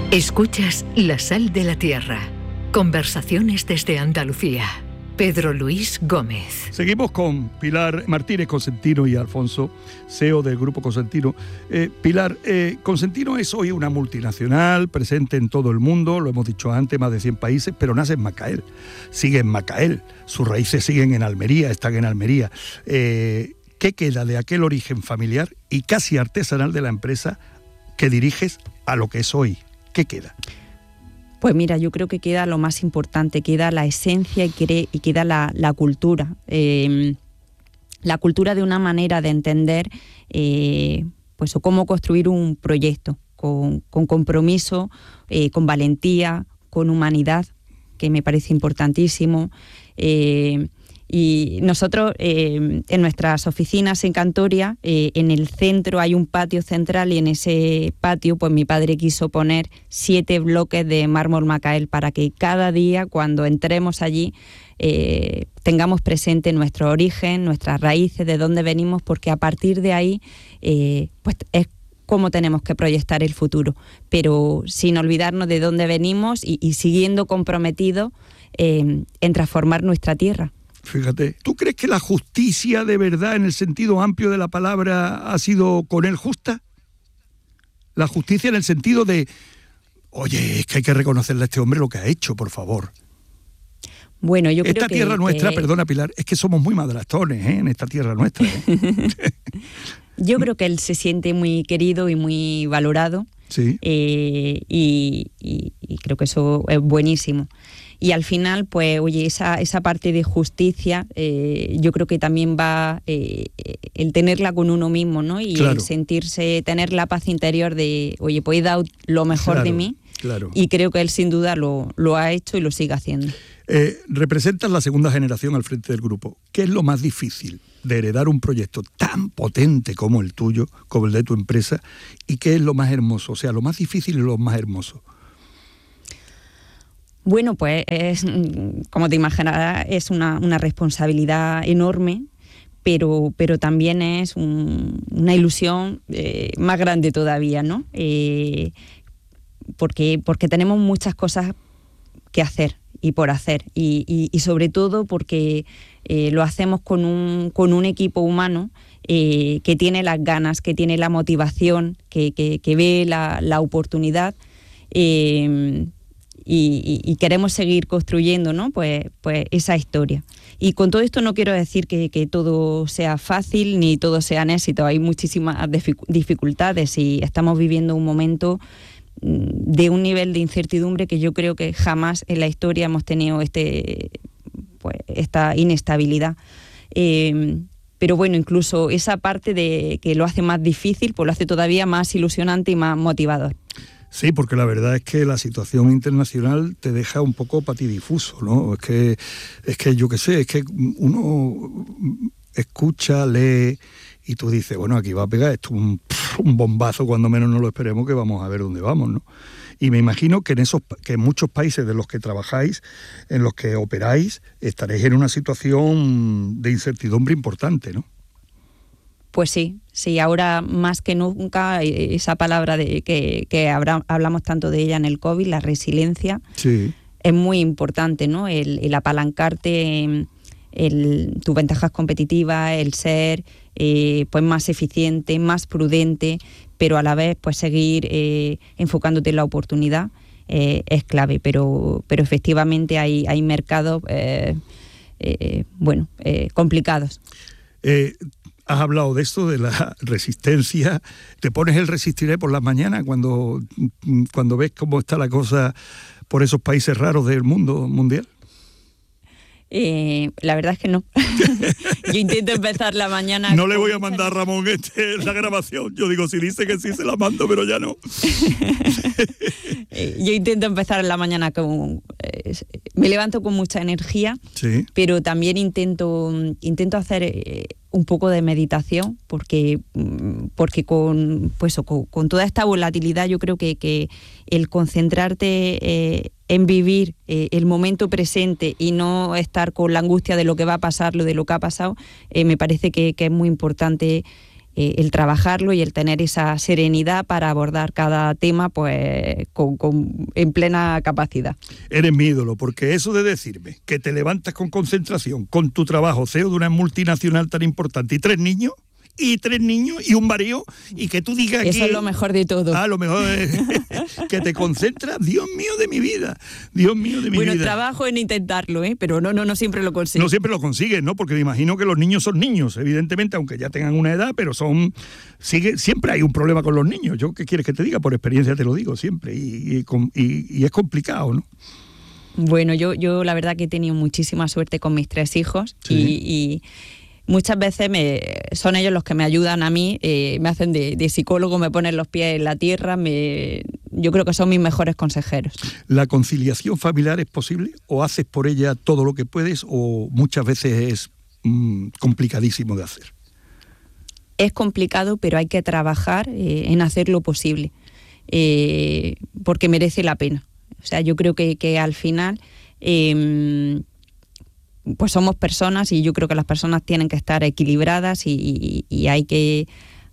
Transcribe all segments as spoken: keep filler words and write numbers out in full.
Escuchas La Sal de la Tierra. Conversaciones desde Andalucía. Pedro Luis Gómez. Seguimos con Pilar Martínez Consentino y Alfonso, C E O del Grupo Consentino. Eh, Pilar, eh, Consentino es hoy una multinacional presente en todo el mundo, lo hemos dicho antes, más de cien países, pero nace en Macael, sigue en Macael, sus raíces siguen en Almería, están en Almería. Eh, ¿Qué queda de aquel origen familiar y casi artesanal de la empresa que diriges a lo que es hoy? ¿Qué queda? Pues mira, yo creo que queda lo más importante, queda la esencia y, quiere, y queda la, la cultura. Eh, la cultura de una manera de entender eh, pues, o cómo construir un proyecto con, con compromiso, eh, con valentía, con humanidad, que me parece importantísimo. Eh, Y nosotros, eh, en nuestras oficinas en Cantoria, eh, en el centro hay un patio central y en ese patio pues mi padre quiso poner siete bloques de mármol Macael para que cada día cuando entremos allí eh, tengamos presente nuestro origen, nuestras raíces, de dónde venimos, porque a partir de ahí eh, pues es cómo tenemos que proyectar el futuro, pero sin olvidarnos de dónde venimos y, y siguiendo comprometidos eh, en transformar nuestra tierra. Fíjate, ¿tú crees que la justicia de verdad, en el sentido amplio de la palabra, ha sido con él justa? La justicia en el sentido de, oye, es que hay que reconocerle a este hombre lo que ha hecho, por favor. Bueno, yo creo esta que... tierra nuestra, que... perdona Pilar, es que somos muy madrastones, ¿eh? En esta tierra nuestra. ¿eh? Yo creo que él se siente muy querido y muy valorado. Sí. Eh, y, y, y creo que eso es buenísimo. Y al final, pues, oye, esa, esa parte de justicia, eh, yo creo que también va eh, el tenerla con uno mismo, ¿no? Y claro. el sentirse, tener la paz interior de, oye, pues he dado lo mejor claro, de mí. Claro. Y creo que él sin duda lo, lo ha hecho y lo sigue haciendo. Eh, representas la segunda generación al frente del grupo. ¿Qué es lo más difícil de heredar un proyecto tan potente como el tuyo, como el de tu empresa? ¿Y qué es lo más hermoso? O sea, lo más difícil y lo más hermoso. Bueno, pues es, como te imaginarás, es una, una responsabilidad enorme, pero, pero también es un, una ilusión eh, más grande todavía, ¿no? Eh, porque, porque tenemos muchas cosas que hacer y por hacer, y, y, y sobre todo porque eh, lo hacemos con un, con un equipo humano eh, que tiene las ganas, que tiene la motivación, que, que, que ve la, la oportunidad. Eh, Y, y, y queremos seguir construyendo, ¿no? pues, pues esa historia. Y con todo esto no quiero decir que, que todo sea fácil ni todo sea un éxito. Hay muchísimas dificultades y estamos viviendo un momento de un nivel de incertidumbre que yo creo que jamás en la historia hemos tenido este, pues, esta inestabilidad. Eh, pero bueno, incluso esa parte de que lo hace más difícil, pues lo hace todavía más ilusionante y más motivador. Sí, porque la verdad es que la situación internacional te deja un poco patidifuso, ¿no? Es que, es que yo qué sé, es que uno escucha, lee y tú dices, bueno, aquí va a pegar esto un, un bombazo cuando menos no lo esperemos, que vamos a ver dónde vamos, ¿no? Y me imagino que en esos que en muchos países de los que trabajáis, en los que operáis, estaréis en una situación de incertidumbre importante, ¿no? Pues sí, sí, ahora más que nunca esa palabra de que, que habrá, hablamos tanto de ella en el COVID, la resiliencia, sí. Es muy importante, ¿no? El, el apalancarte, el, tus ventajas competitivas, el ser eh, pues más eficiente, más prudente, pero a la vez pues seguir eh, enfocándote en la oportunidad eh, es clave, pero, pero efectivamente hay, hay mercados eh, eh, bueno, eh, complicados. Eh, Has hablado de esto, de la resistencia. ¿Te pones el resistiré por las mañanas cuando, cuando ves cómo está la cosa por esos países raros del mundo mundial? Eh, la verdad es que no. Yo intento empezar la mañana... No le voy a mandar a Ramón este, la grabación. Yo digo, si dice que sí, se la mando, pero ya no. Yo intento empezar la mañana con... Eh, me levanto con mucha energía, sí. Pero también intento, intento hacer... Eh, un poco de meditación, porque, porque con, pues, con, con toda esta volatilidad yo creo que, que el concentrarte eh, en vivir eh, el momento presente y no estar con la angustia de lo que va a pasar, lo de lo que ha pasado, eh, me parece que, que es muy importante eh, el trabajarlo y el tener esa serenidad para abordar cada tema pues con, con, en plena capacidad. Eres mi ídolo, porque eso de decirme que te levantas con concentración, con tu trabajo, C E O de una multinacional tan importante y tres niños, y tres niños y un marido, y que tú digas eso que... es lo mejor de todo. Ah, lo mejor es que te concentras. Dios mío de mi vida, Dios mío de mi bueno, vida. Bueno, trabajo en intentarlo, ¿eh? Pero no, no, no siempre lo consigues. No siempre lo consigues, ¿no? Porque me imagino que los niños son niños, evidentemente, aunque ya tengan una edad, pero son... Sigue, siempre hay un problema con los niños. Yo, ¿qué quieres que te diga? Por experiencia te lo digo siempre, y, y, y, y es complicado, ¿no? Bueno, yo, yo la verdad que he tenido muchísima suerte con mis tres hijos, sí. y... y muchas veces me, son ellos los que me ayudan a mí, eh, me hacen de, de psicólogo, me ponen los pies en la tierra, me, yo creo que son mis mejores consejeros. ¿La conciliación familiar es posible? ¿O haces por ella todo lo que puedes o muchas veces es mmm, complicadísimo de hacer? Es complicado, pero hay que trabajar eh, en hacer lo posible, eh, porque merece la pena. O sea, yo creo que, que al final... Eh, pues somos personas y yo creo que las personas tienen que estar equilibradas y, y, y hay que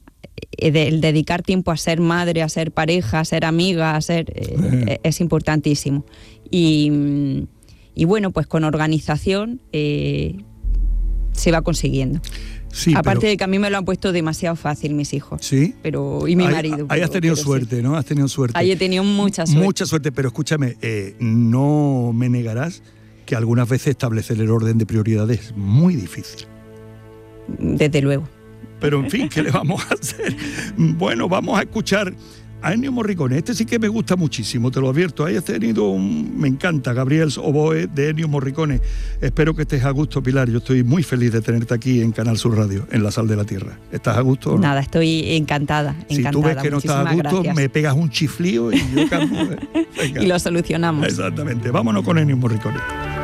el dedicar tiempo a ser madre, a ser pareja, a ser amiga, a ser eh, es importantísimo. Y, y bueno, pues con organización eh, se va consiguiendo. Sí, aparte pero, de que a mí me lo han puesto demasiado fácil mis hijos. Sí. Pero, y mi ahí, marido. Ahí has tenido pero suerte, sí. ¿no? Has tenido suerte. Ahí he tenido mucha suerte. Mucha suerte, pero escúchame, eh, no me negarás que algunas veces establecer el orden de prioridades es muy difícil. Desde luego. Pero en fin, ¿qué le vamos a hacer? Bueno, vamos a escuchar a Ennio Morricone. Este sí que me gusta muchísimo, te lo advierto. Hayas tenido un... Me encanta, Gabriel's Oboe de Ennio Morricone. Espero que estés a gusto, Pilar. Yo estoy muy feliz de tenerte aquí en Canal Sur Radio, en La Sal de la Tierra. ¿Estás a gusto o no? Nada, estoy encantada, encantada. Si tú ves que no estás a gusto, gracias. Me pegas un chiflío y yo cambio. Y lo solucionamos. Exactamente. Vámonos con Ennio Morricone.